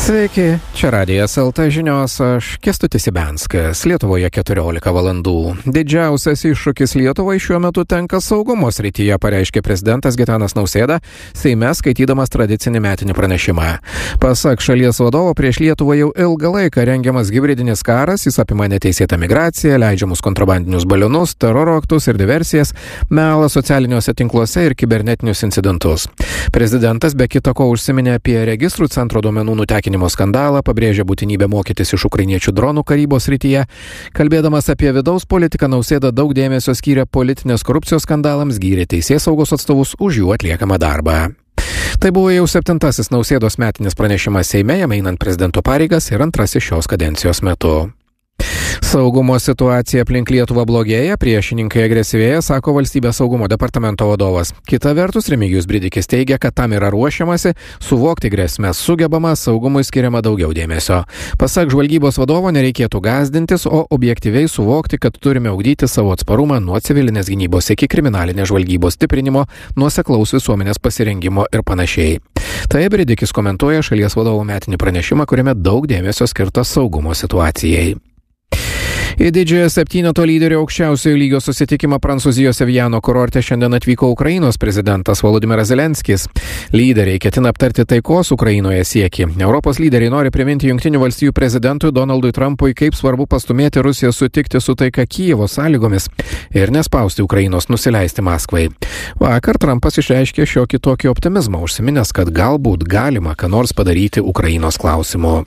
Sveiki, čia Radijas LT žinios, aš Kęstutis Ibenskas. Lietuvoje 14 valandų. Didžiausias iššūkis Lietuvai šiuo metu tenka saugumo srityje, pareiškė prezidentas Gitanas Nausėda, Seime skaitydamas tradicinį metinį pranešimą. Pasak šalies vadovo, prieš Lietuvą jau ilgą laiką rengiamas hibridinis karas, jis apima neteisėtą migraciją, leidžiamus kontrabandinius balionus, teroro aktus ir diversijas, melą socialiniuose tinkluose ir kibernetinius incidentus. Prezidentas be kita ko užsiminė apie registrų centro duomenų nutekinimo skandalą, pabrėžė būtinybę mokytis iš ukrainiečių dronų karybos srityje. Kalbėdamas apie vidaus politiką, Nausėda daug dėmesio skyrė politinės korupcijos skandalams, gyrė teisėsaugos atstovus už jų atliekamą darbą. Tai buvo jau 7. Nausėdos metinis pranešimas Seime, jam einant prezidento pareigas ir 2. šios kadencijos metu. Saugumo situacija aplink Lietuvą blogėja, priešininkai agresyvėja, sako Valstybės saugumo departamento vadovas. Kita vertus, Remigijus Bridikis teigia, kad tam yra ruošiamasi, suvokti grėsmės sugebama, saugumui skiriama daugiau dėmesio. Pasak žvalgybos vadovo, nereikėtų gąsdintis, o objektyviai suvokti, kad turime ugdyti savo atsparumą nuo civilinės gynybos iki kriminalinės žvalgybos stiprinimo, nuoseklaus visuomenės pasirengimo ir panašiai. Tai Bridikis komentuoja šalies vadovo metinį pranešimą, kuriame daug dėmesio skirta saugumo situacijai. Į didžiojo 7 lyderio aukščiausiojo lygio susitikimą Prancūzijos Eviano kurorte šiandien atvyko Ukrainos prezidentas Volodymyras Zelenskis. Lyderiai ketina aptarti taikos Ukrainoje siekį. Europos lyderiai nori priminti Jungtinių valstijų prezidentui Donaldui Trumpui, kaip svarbu pastumėti Rusiją sutikti su taika Kijevo sąlygomis ir nespausti Ukrainos nusileisti Maskvai. Vakar Trumpas išreiškė šiokį tokį optimizmą, užsiminęs, kad galbūt galima ką nors padaryti Ukrainos klausimu.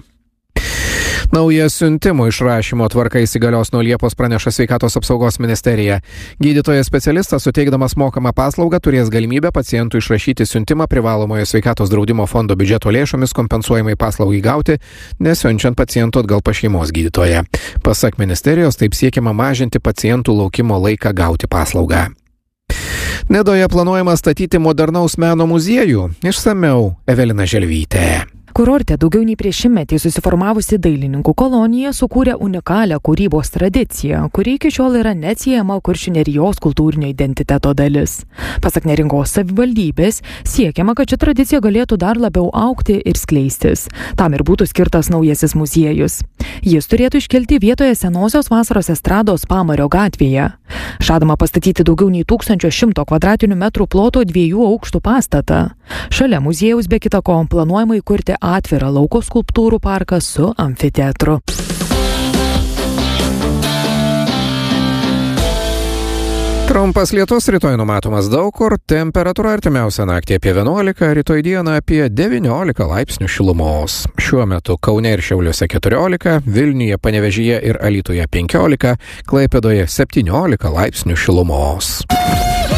Nauja siuntimo išrašymo tvarka įsigalios nuo Liepos, praneša Sveikatos apsaugos ministerija. Gydytojas specialistas, suteikdamas mokamą paslaugą, turės galimybę pacientų išrašyti siuntimą privalomojo sveikatos draudimo fondo biudžeto lėšomis kompensuojamai paslaugai gauti, nesiunčiant pacientų atgal pas šeimos gydytoją. Pasak ministerijos, taip siekiama mažinti pacientų laukimo laiką gauti paslaugą. Nidoje planuojama statyti modernaus meno muziejų. Išsamiau Evelina Želvytė. Kurorte daugiau nei prieš šimtmetį susiformavusi dailininkų kolonija sukūrė unikalią kūrybos tradiciją, kuri iki šiol yra neatsiejama Kuršių Nerijos kultūrinio identiteto dalis. Pasak Neringos savivaldybės, siekiama, kad ši tradicija galėtų dar labiau augti ir skleistis. Tam ir būtų skirtas naujasis muziejus. Jis turėtų iškelti vietoje senosios vasaros estrados Pamario gatvėje. Žadama pastatyti daugiau nei 1100 kvadratinių metrų ploto 2 aukštų pastatą. Šalia muziejaus be kita ko planuojama įkurti atvirą lauko skulptūrų parką su amfiteatru. Trumpas lietus rytoj numatomas daug kur, temperatūra artimiausią naktį apie 11, rytoj dieną apie 19 laipsnių šilumos. Šiuo metu Kaune ir Šiauliuose 14, Vilniuje, Panevėžyje ir Alytuje 15, Klaipėdoje 17 laipsnių šilumos.